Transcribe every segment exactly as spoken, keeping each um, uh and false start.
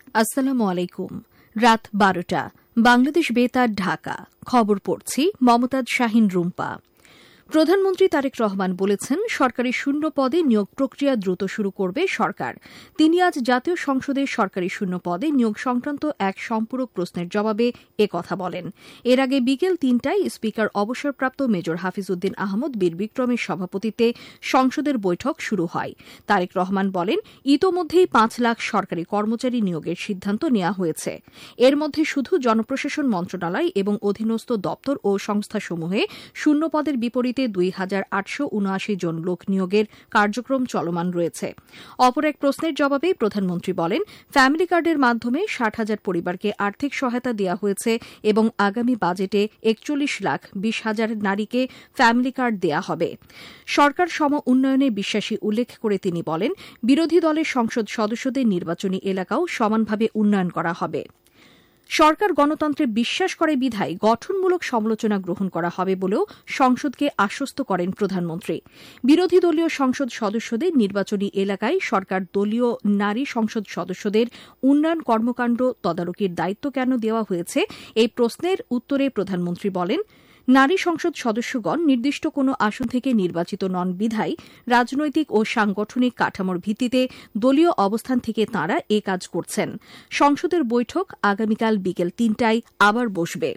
আসসালামু আলাইকুম। রাত বারোটা বাংলাদেশ বেতার ঢাকা। খবর পড়ছি মমতাজ শাহিন রুম্পা। প্রধানমন্ত্রী তারেক রহমান বলেছেন, সরকারি শূন্য পদে নিয়োগ প্রক্রিয়া দ্রুত শুরু করবে সরকার। তিনি আজ জাতীয় সংসদে সরকারি শূন্য পদে নিয়োগ সংক্রান্ত এক সম্পূরক প্রশ্নের জবাবে এ কথা বলেন। এর আগে বিকেল তিনটায় স্পিকার অবসরপ্রাপ্ত মেজর হাফিজউদ্দিন আহমদ বীর বিক্রমের সভাপতিত্বে সংসদের বৈঠক শুরু হয়। তারেক রহমান বলেন, ইতোমধ্যেই পাঁচ লাখ সরকারি কর্মচারী নিয়োগের সিদ্ধান্ত নেওয়া হয়েছে। এর মধ্যে শুধু জনপ্রশাসন মন্ত্রণালয় এবং অধীনস্থ দপ্তর ও সংস্থাসমূহে শূন্য পদের বিপরীতে দুই হাজার আটশো উনআশি জন লোক নিয়োগের কার্যক্রম চলমান রয়েছে। অপর এক প্রশ্নের জবাবে প্রধানমন্ত্রী বলেন, ফ্যামিলি কার্ডের মাধ্যমে ষাট হাজার পরিবারকে আর্থিক সহায়তা দেওয়া হয়েছে এবং আগামী বাজেটে একচল্লিশ লাখ বিশ হাজার নারীকে ফ্যামিলি কার্ড দেওয়া হবে। সরকার সম উন্নয়নে বিশ্বাসী উল্লেখ করে তিনি বলেন, বিরোধী দলের সংসদ সদস্যদের নির্বাচনী এলাকাও সমানভাবে উন্নয়ন করা হবে। সরকার গণতন্ত্রে বিশ্বাস করে বিধায় গঠনমূলক সমালোচনা গ্রহণ করা হবে বলেও সংসদকে আশ্বস্ত করেন প্রধানমন্ত্রী। বিরোধী দলীয় সংসদ সদস্যদের নির্বাচনী এলাকায় সরকার দলীয় নারী সংসদ সদস্যদের উন্নয়ন কর্মকাণ্ড তদারকির দায়িত্ব কেন দেওয়া হয়েছে, এই প্রশ্নের উত্তরে প্রধানমন্ত্রী বলেন, নারী সংসদ সদস্যগণ নির্দিষ্ট কোনো আসন থেকে নির্বাচিত নন বিধায় রাজনৈতিক ও সাংগঠনিক কাঠামোর ভিত্তিতে দলীয় অবস্থান থেকে তাঁরা এ কাজ করছেন। সংসদের বৈঠক আগামীকাল বিকেল তিনটায় আবার বসবে।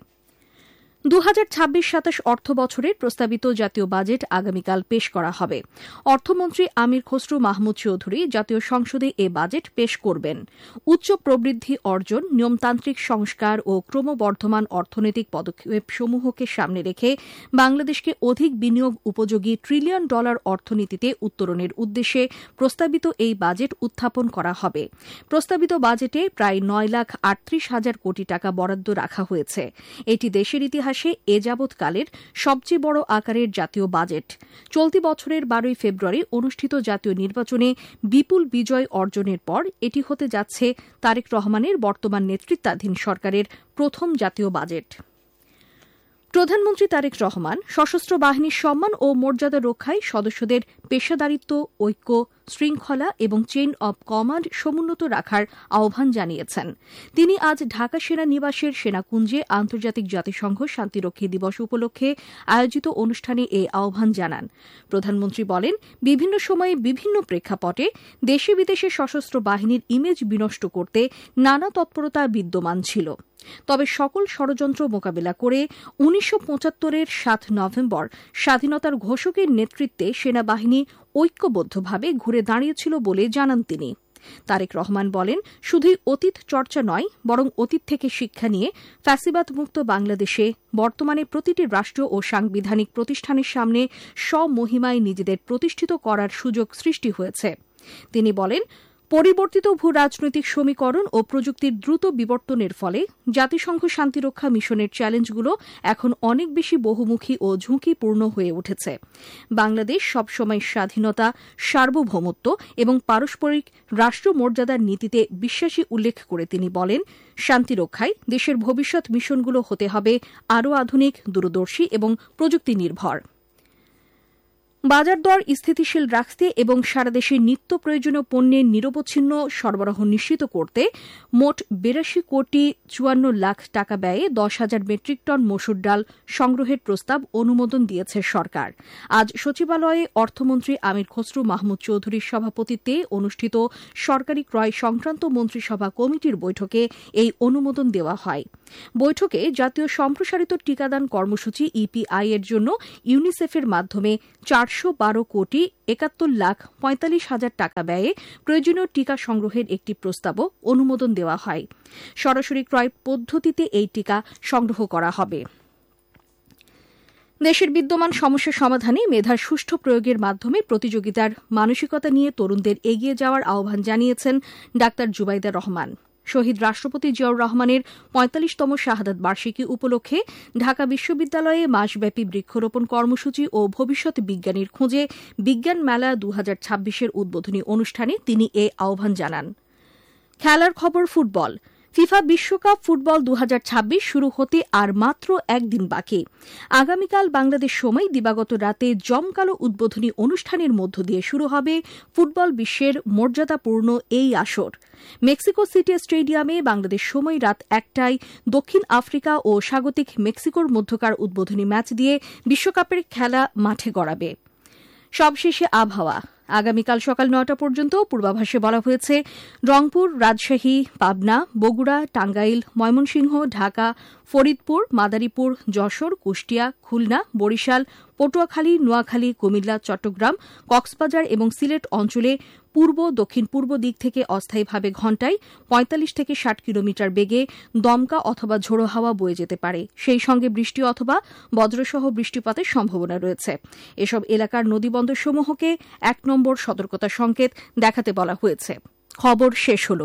দু হাজার ছাব্বিশ সাতাশ অর্থ বছরের প্রস্তাবিত জাতীয় বাজেট আগামীকাল পেশ করা হবে। অর্থমন্ত্রী আমির খসরু মাহমুদ চৌধুরী জাতীয় সংসদে এ বাজেট পেশ করবেন। উচ্চ প্রবৃদ্ধি অর্জন, নিয়মতান্ত্রিক সংস্কার ও ক্রমবর্ধমান অর্থনৈতিক পদক্ষেপসমূহকে সামনে রেখে বাংলাদেশকে অধিক বিনিয়োগ উপযোগী ট্রিলিয়ন ডলার অর্থনীতিতে উত্তরণের উদ্দেশ্যে প্রস্তাবিত এই বাজেট উত্থাপন করা হবে। প্রস্তাবিত বাজেটে প্রায় নয় লাখ আটত্রিশ হাজার কোটি টাকা বরাদ্দ রাখা হয়েছে। এটি দেশের ইতিহাসে এ যাবৎকালের সবচেয়ে বড় আকারের জাতীয় বাজেট। চলতি বছরের বারোই ফেব্রুয়ারি অনুষ্ঠিত জাতীয় নির্বাচনে বিপুল বিজয় অর্জনের পর এটি হতে যাচ্ছে তারেক রহমানের বর্তমান নেতৃত্বাধীন সরকারের প্রথম জাতীয় বাজেট। প্রধানমন্ত্রী তারেক রহমান সশস্ত্র বাহিনীর সম্মান ও মর্যাদা রক্ষায় সদস্যদের পেশাদারিত্ব, ঐক্য, শৃঙ্খলা এবং চেইন অব কমান্ড সমুন্নত রাখার আহ্বান জানিয়েছেন। তিনি আজ ঢাকা সেনানিবাসের সেনাকুঞ্জে আন্তর্জাতিক জাতিসংঘ শান্তিরক্ষী দিবস উপলক্ষে আয়োজিত অনুষ্ঠানে এ আহ্বান জানান। প্রধানমন্ত্রী বলেন, বিভিন্ন সময়ে বিভিন্ন প্রেক্ষাপটে দেশে বিদেশে সশস্ত্র বাহিনীর ইমেজ বিনষ্ট করতে নানা তৎপরতা বিদ্যমান ছিল। তবে সকল ষড়যন্ত্র মোকাবিলা করে উনিশশো পঁচাত্তরের সাত নভেম্বর স্বাধীনতার ঘোষকের নেতৃত্বে সেনাবাহিনী ঐক্যবদ্ধভাবে ঘুরে দাঁড়িয়েছিল বলে জানান তিনি। তারেক রহমান বলেন, শুধুই অতীত চর্চা নয়, বরং অতীত থেকে শিক্ষা নিয়ে ফ্যাসিবাদমুক্ত বাংলাদেশে বর্তমানে প্রতিটি রাষ্ট্র ও সাংবিধানিক প্রতিষ্ঠানের সামনে স্বমহিমায় নিজেদের প্রতিষ্ঠিত করার সুযোগ সৃষ্টি হয়েছে। তিনি বলেন, পরিবর্তিত ভূ রাজনৈতিক সমীকরণ ও প্রযুক্তির দ্রুত বিবর্তনের ফলে জাতিসংঘ শান্তিরক্ষা মিশনের চ্যালেঞ্জগুলো এখন অনেক বেশি বহুমুখী ও ঝুঁকিপূর্ণ হয়ে উঠেছে। বাংলাদেশ সবসময় স্বাধীনতা, সার্বভৌমত্ব এবং পারস্পরিক রাষ্ট্রমর্যাদার নীতিতে বিশ্বাসী উল্লেখ করে তিনি বলেন, শান্তিরক্ষায় দেশের ভবিষ্যৎ মিশনগুলো হতে হবে আরও আধুনিক, দূরদর্শী এবং প্রযুক্তি নির্ভর। বাজার দর স্থিতিশীল রাখতে এবং সারা দেশে নিত্য প্রয়োজনীয় পণ্যের নিরবচ্ছিন্ন সরবরাহ নিশ্চিত করতে মোট বিরাশি কোটি চুয়ান্ন লাখ টাকা ব্যয়ে দশ হাজার মেট্রিক টন মসুর ডাল সংগ্রহের প্রস্তাব অনুমোদন দিয়েছে সরকার। আজ সচিবালয়ে অর্থমন্ত্রী আমির খসরু মাহমুদ চৌধুরীর সভাপতিত্বে অনুষ্ঠিত সরকারি ক্রয় সংক্রান্ত মন্ত্রিসভা কমিটির বৈঠকে এই অনুমোদন দেওয়া হয়। বৈঠকে জাতীয় সম্প্রসারিত টিকাদান কর্মসূচি ইপিআই এর জন্য ইউনিসেফের মাধ্যমে চারশো বারো কোটি একাত্তর লাখ পঁয়তাল্লিশ হাজার টাকা ব্যয়ে প্রয়োজনীয় টিকা সংগ্রহের একটি প্রস্তাবও অনুমোদন দেওয়া হয়। সরাসরি ক্রয় পদ্ধতিতে এই টিকা সংগ্রহ করা হবে। দেশের বিদ্যমান সমস্যা সমাধানে মেধার সুষ্ঠু প্রয়োগের মাধ্যমে প্রতিযোগিতার মানসিকতা নিয়ে তরুণদের এগিয়ে যাওয়ার আহ্বান জানিয়েছেন ডাঃ জুবাইদা রহমান। শহীদ রাষ্ট্রপতি জিয়াউর রহমানের পঁয়তাল্লিশতম শাহাদাত বার্ষিকী উপলক্ষে ঢাকা বিশ্ববিদ্যালয়ে মাসব্যাপী বৃক্ষরোপণ কর্মসূচি ও ভবিষ্যৎ বিজ্ঞানীর খোঁজে বিজ্ঞান মেলা দু হাজার ছাব্বিশের উদ্বোধনী অনুষ্ঠানে তিনি এ আহ্বান জানান। খেলার খবর ফুটবল। ফিফা বিশ্বকাপ ফুটবল দু হাজার ছাব্বিশ শুরু হতে আর মাত্র একদিন বাকি। আগামীকাল বাংলাদেশ সময় দিবাগত রাতে জমকালো উদ্বোধনী অনুষ্ঠানের মধ্য দিয়ে শুরু হবে ফুটবল বিশ্বের মর্যাদাপূর্ণ এই আসর। মেক্সিকো সিটি স্টেডিয়ামে বাংলাদেশ সময় রাত একটায় দক্ষিণ আফ্রিকা ও স্বাগতিক মেক্সিকোর মধ্যকার উদ্বোধনী ম্যাচ দিয়ে বিশ্বকাপের খেলা মাঠে গড়াবে। সবশেষে আবহাওয়া। আগামীকাল সকাল নয়টা পর্যন্ত পূর্বাভাসে বলা হয়েছে রংপুর, রাজশাহী, পাবনা, বগুড়া, টাঙ্গাইল, ময়মনসিংহ, ঢাকা, ফরিদপুর, মাদারীপুর, যশোর, কুষ্টিয়া, খুলনা, বরিশাল, পটুয়াখালী, নোয়াখালী, কুমিল্লা, চট্টগ্রাম, কক্সবাজার এবং সিলেট অঞ্চলে পূর্ব দক্ষিণ পূর্ব দিক থেকে অস্থায়ীভাবে ঘণ্টায় পঁয়তাল্লিশ থেকে ষাট কিলোমিটার বেগে দমকা অথবা ঝোড়ো হাওয়া বয়ে যেতে পারে। সেই সঙ্গে বৃষ্টি অথবা বজ্রসহ বৃষ্টিপাতের সম্ভাবনা রয়েছে। এসব এলাকার নদীবন্দরসমূহকে এক নম্বর সতর্কতা সংকেত দেখাতে বলা হয়েছে। খবর শেষ হল।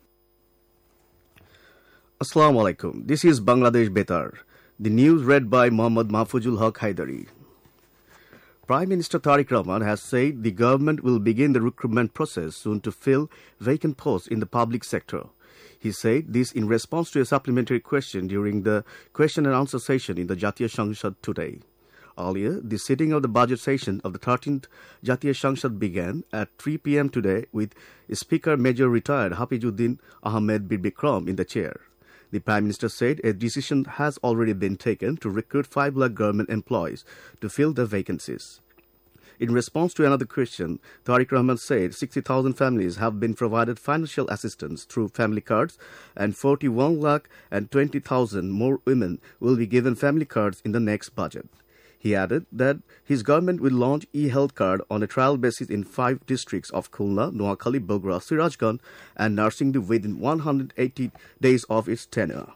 Assalamu alaikum. This is Bangladesh Betar. The news read by Mohammad Mahfuzul Haq Haidari. Prime Minister Tariq Rahman has said the government will begin the recruitment process soon to fill vacant posts in the public sector. He said this in response to a supplementary question during the question and answer session in the Jatiya Sangshad today. Earlier, the sitting of the budget session of the thirteenth Jatiya Sangshad began at three p.m. today with Speaker Major Retired Hafizuddin Ahmed Bir Bikram in the chair. The Prime Minister said a decision has already been taken to recruit five lakh government employees to fill the vacancies. In response to another question, Tariq Rahman said sixty thousand families have been provided financial assistance through family cards and forty-one lakh and twenty thousand more women will be given family cards in the next budget. He added that his government will launch e-health card on a trial basis in five districts of Khulna, Noakhali, Bogra, Sirajganj and Narsingdi within one hundred eighty days of its tenure.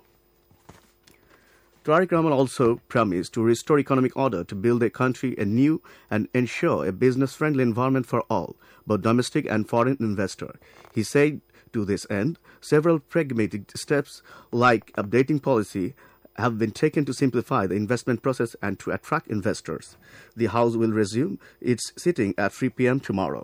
Tariq Rahman also promised to restore economic order to build a country anew and ensure a business-friendly environment for all, both domestic and foreign investors. He said to this end, several pragmatic steps like updating policy have been taken to simplify the investment process and to attract investors. The House will resume its sitting at three p.m. tomorrow.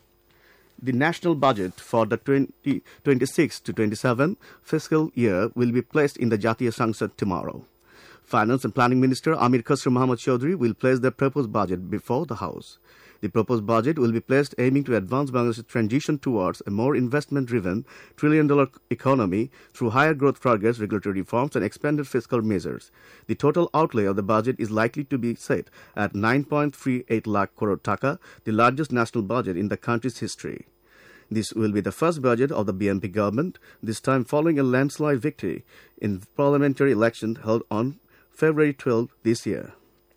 The national budget for the twenty twenty-six to twenty-seven fiscal year will be placed in the Jatiya Sangshad tomorrow. Finance and Planning Minister Amir Khusro Mohammad Chaudhry will place the proposed budget before the House. The proposed budget will be placed aiming to advance Bangladesh's transition towards a more investment-driven trillion-dollar economy through higher growth targets, regulatory reforms, and expanded fiscal measures. The total outlay of the budget is likely to be set at nine point three eight lakh crore taka, the largest national budget in the country's history. This will be the first budget of the B N P government, this time following a landslide victory in parliamentary election held on February twelfth this year.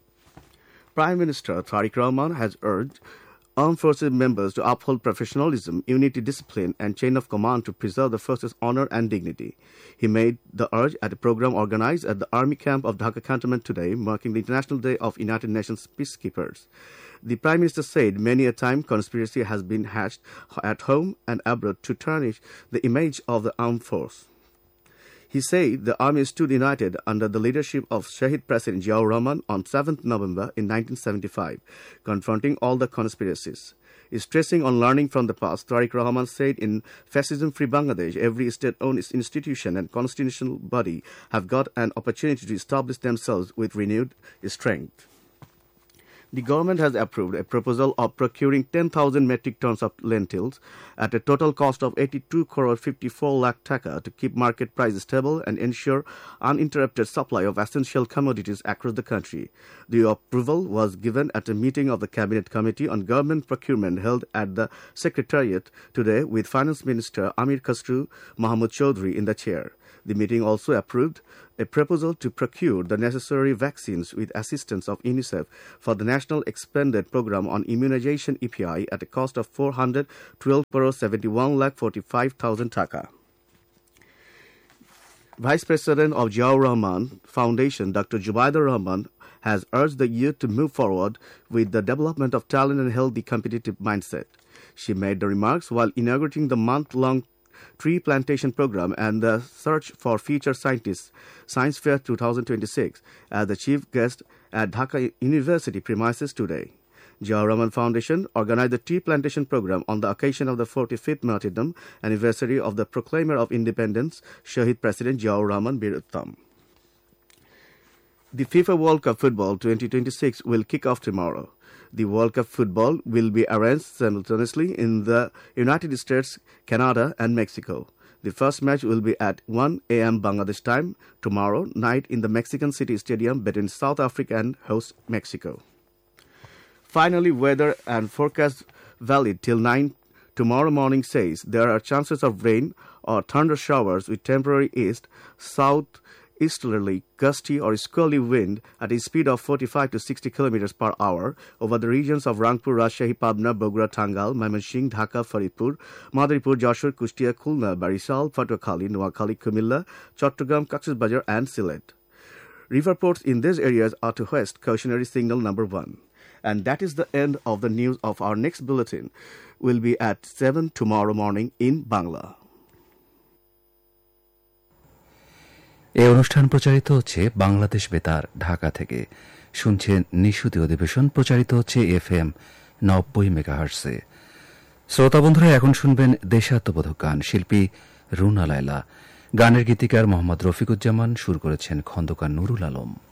Prime Minister Tariq Rahman has urged armed forces members to uphold professionalism, unity, discipline, and chain of command to preserve the force's honor and dignity. He made the urge at a program organized at the Army camp of Dhaka Cantonment today, marking the International Day of United Nations Peacekeepers. The Prime Minister said many a time conspiracy has been hatched at home and abroad to tarnish the image of the armed force. He said the army stood united under the leadership of Shahid President Ziaur Rahman on seventh November in nineteen seventy-five, confronting all the conspiracies. Stressing on learning from the past, Tariq Rahman said in Fascism-Free Bangladesh, every state-owned institution and constitutional body have got an opportunity to establish themselves with renewed strength. The government has approved a proposal of procuring ten thousand metric tons of lentils at a total cost of eighty-two crore fifty-four lakh taka to keep market prices stable and ensure uninterrupted supply of essential commodities across the country. The approval was given at a meeting of the Cabinet Committee on Government Procurement held at the Secretariat today with Finance Minister Amir Khusro Mohammad Chaudhry in the chair. The meeting also approved a proposal to procure the necessary vaccines with assistance of UNICEF for the National Expanded Program on Immunization E P I at a cost of four hundred twelve crore seventy-one lakh forty-five thousand taka. Vice President of Ziaur Rahman Foundation, Doctor Zubaida Rahman, has urged the youth to move forward with the development of talent and healthy competitive mindset. She made the remarks while inaugurating the month-long tree plantation program and the Search for Future Scientists Science Fair twenty twenty-six as the chief guest at Dhaka University premises today. Ziaur Rahman Foundation organized the tree plantation program on the occasion of the forty-fifth martyrdom anniversary of the Proclaimer of Independence, Shahid President Ziaur Rahman Bir Uttam. The FIFA World Cup Football twenty twenty-six will kick off tomorrow. The World Cup Football will be arranged simultaneously in the United States, Canada, and Mexico. The first match will be at one a.m. Bangladesh time tomorrow night in the Mexican City Stadium between South Africa and host Mexico. Finally, weather and forecast valid till nine tomorrow morning says there are chances of rain or thunder showers with temporary east, south, easterly, gusty or squally wind at a speed of forty-five to sixty kilometers per hour over the regions of Rangpur, Rajshahi, Pabna, Bogra, Tangal, Mymensingh, Dhaka, Faridpur, Madaripur, Jashore, Kushtia, Khulna, Barisal, Patuakhali, Noakhali, Kumilla, Chattogram, Kochisbazar and Sylhet. River ports in these areas are to west cautionary signal number one. And that is the end of the news of our next bulletin. Will be at seven tomorrow morning in Bangla. এই অনুষ্ঠান প্রচারিত হচ্ছে বাংলাদেশ বেতার ঢাকা থেকে। শুনছেন নিশুতি অধিবেশন প্রচারিত হচ্ছে এফএম নব্বই মেগাহার্টসে। শ্রোতা বন্ধুরা এখন শুনবেন দেশাত্মবোধক গান। শিল্পী রুনা লায়লা, গানের গীতিকার মোহাম্মদ রফিকুজ্জামান, সুর করেছেন খন্দকার নুরুল আলম।